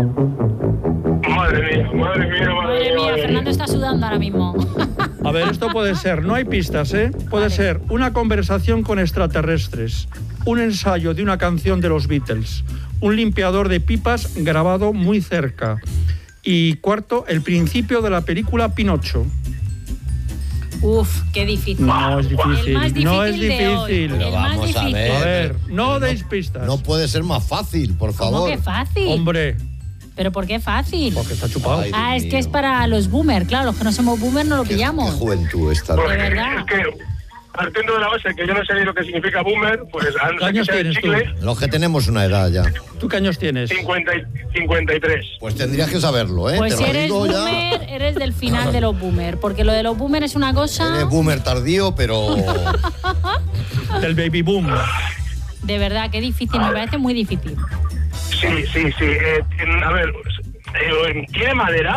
Madre mía, Fernando está sudando ahora mismo. A ver, esto puede ser, no hay pistas, ¿eh? Puede ser una conversación con extraterrestres, un ensayo de una canción de los Beatles, un limpiador de pipas grabado muy cerca. Y cuarto, el principio de la película Pinocho. Uf, qué difícil. No es difícil, El más difícil no es de hoy. difícil. Pero El más vamos a difícil. ver. A ver, no deis pistas. No puede ser más fácil, por favor. ¿Cómo que fácil? Hombre, ¿Pero por qué fácil? porque está chupado. Ay, Ah, Dios es que es mío. para los boomers, claro, los que no somos boomers no lo Qué pillamos. juventud esta. De Porque verdad. es que, partiendo de la base que yo no sé ni lo que significa boomer, pues a no ¿Qué ser que años sea el tienes tú? chicle, Los que tenemos una edad ya. ¿Tú qué años tienes? 53. Pues tendrías que saberlo, ¿eh? Pues Te si lo eres digo ya. boomer, eres del final de los boomers, porque lo de los boomers es una cosa... Eres boomer tardío, pero... Del baby boom. De verdad, qué difícil, me parece muy difícil. Sí. A ver, ¿tiene madera?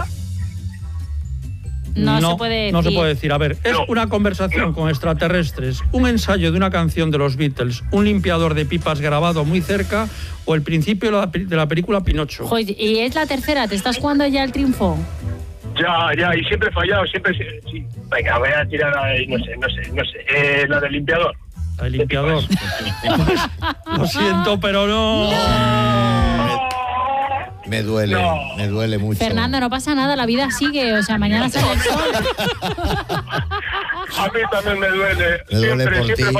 No se puede decir. No se puede decir. A ver, es No. una conversación con extraterrestres, un ensayo de una canción de los Beatles, un limpiador de pipas grabado muy cerca o el principio de la película Pinocho. Joder, y es la tercera, ¿te estás jugando ya el triunfo? Ya, y siempre he fallado, sí. Venga, voy a tirar ahí, no sé. La del limpiador. El limpiador. Pues, lo siento, pero no. Me duele mucho. Fernando, no pasa nada, la vida sigue, o sea, mañana sale el sol. A mí también me duele. Me duele por ti.